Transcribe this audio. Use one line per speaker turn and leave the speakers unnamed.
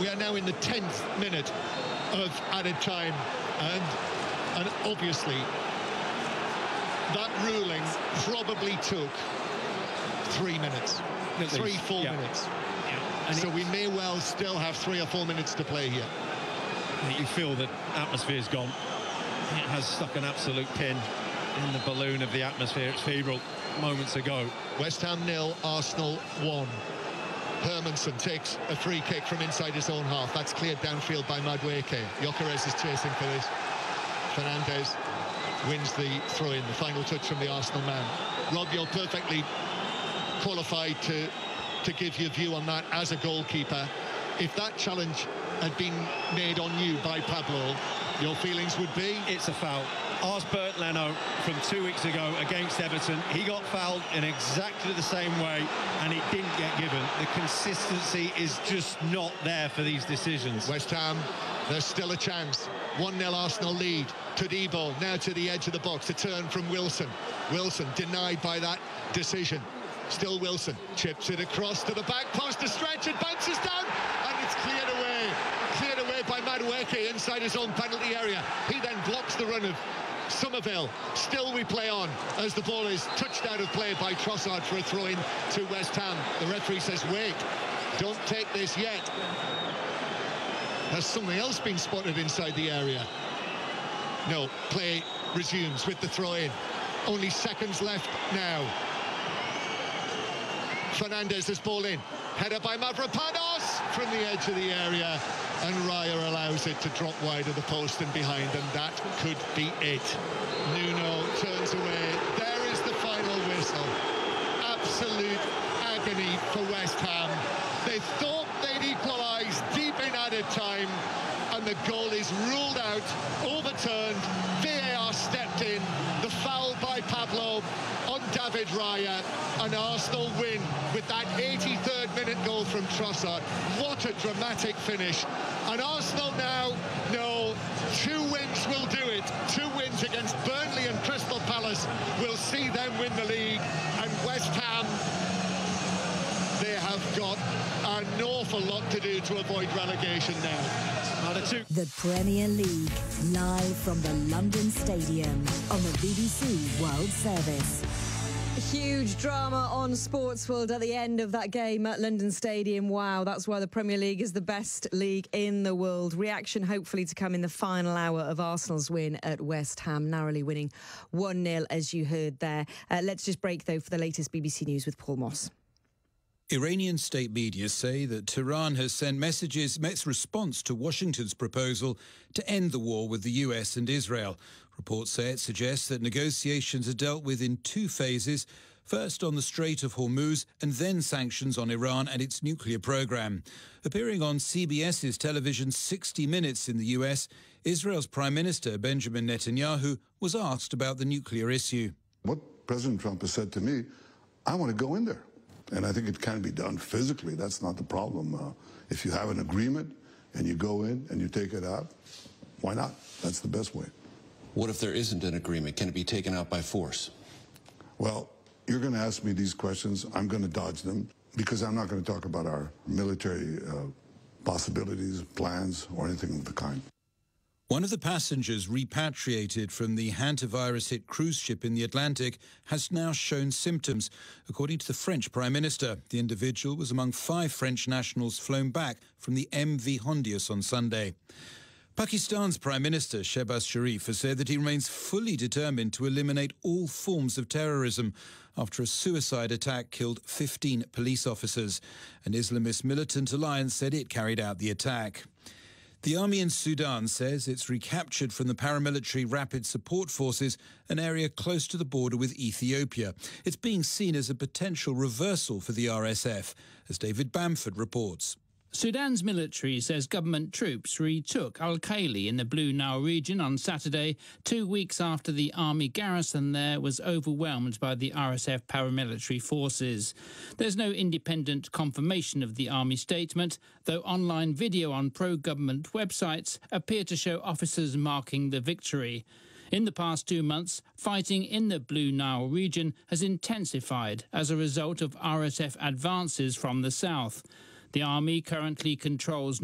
We are now in the 10th minute of added time, and obviously that ruling probably took 3 minutes, 3-4 minutes. Yeah. And so we may well still have 3 or 4 minutes to play here.
You feel that atmosphere's gone. It has stuck an absolute pin in the balloon of the atmosphere. It's febrile moments ago.
West Ham 0, Arsenal 1. Hermansen takes a free kick from inside his own half. That's cleared downfield by Madueke. Gyökeres is chasing for this. Fernandes wins the throw-in, the final touch from the Arsenal man. Rob, you're perfectly qualified to give your view on that as a goalkeeper. If that challenge had been made on you by Pablo, your feelings would be?
It's a foul. Ask Bernd Leno from 2 weeks ago against Everton. He got fouled in exactly the same way, and it didn't get given. The consistency is just not there for these decisions.
West Ham, there's still a chance. 1-0 Arsenal lead. Todibo now to the edge of the box. A turn from Wilson. Wilson denied by that decision. Still Wilson. Chips it across to the back post to stretch. It bounces down, and it's cleared away. Cleared away by Madueke inside his own penalty area. He then blocks the run of Somerville. Still we play on as the ball is touched out of play by Trossard for a throw-in to West Ham. The referee says, wait, don't take this yet. Has something else been spotted inside the area? No, play resumes with the throw-in. Only seconds left now. Fernandes has ball in. Header by Mavropanos from the edge of the area, and Raya allows it to drop wide of the post and behind, and that could be it. Nuno turns away. There is the final whistle. Absolute agony for West Ham. They thought they'd equalise deep in added time, and the goal is ruled out, overturned. VAR stepped in. The foul by Pablo on David Raya, and Arsenal win with that 83rd minute goal from Trossard. What a dramatic finish. And Arsenal now know 2 wins will do it. 2 wins against Burnley and Crystal Palace will see them win the league. And West Ham, they have got an awful lot to do to avoid relegation now.
The Premier League, live from the London Stadium on the BBC World Service.
Huge drama on Sportsworld at the end of that game at London Stadium. Wow, that's why the Premier League is the best league in the world. Reaction hopefully to come in the final hour of Arsenal's win at West Ham, narrowly winning 1-0, as you heard there. Let's just break, though, for the latest BBC News with Paul Moss.
Iranian state media say that Tehran has sent messages in its response to Washington's proposal to end the war with the US and Israel. Reports say it suggests that negotiations are dealt with in 2 phases, first on the Strait of Hormuz and then sanctions on Iran and its nuclear program. Appearing on CBS's television 60 Minutes in the US, Israel's Prime Minister Benjamin Netanyahu was asked about the nuclear issue.
What President Trump has said to me, I want to go in there. And I think it can be done physically. That's not the problem. If you have an agreement and you go in and you take it out, why not? That's the best way.
What if there isn't an agreement? Can it be taken out by force?
Well, you're going to ask me these questions. I'm going to dodge them because I'm not going to talk about our military possibilities, plans, or anything of the kind.
One of the passengers repatriated from the hantavirus-hit cruise ship in the Atlantic has now shown symptoms. According to the French Prime Minister, the individual was among 5 French nationals flown back from the MV Hondius on Sunday. Pakistan's Prime Minister Shehbaz Sharif has said that he remains fully determined to eliminate all forms of terrorism after a suicide attack killed 15 police officers. An Islamist militant alliance said it carried out the attack. The army in Sudan says it's recaptured from the paramilitary Rapid Support Forces an area close to the border with Ethiopia. It's being seen as a potential reversal for the RSF, as David Bamford reports.
Sudan's military says government troops retook Al-Khaili in the Blue Nile region on Saturday, 2 weeks after the army garrison there was overwhelmed by the RSF paramilitary forces. There's no independent confirmation of the army statement, though online video on pro-government websites appear to show officers marking the victory. In the past 2 months, fighting in the Blue Nile region has intensified as a result of RSF advances from the south. The army currently controls